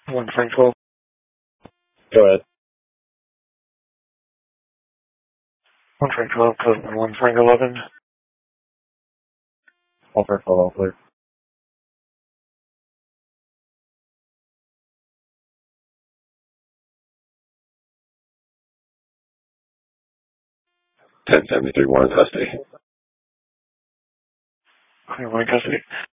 One Frank 12. Go ahead. One Frank 12, code 1 Frank 11. All Frank 12, all clear. Ten 73, one in custody. Okay, one in custody.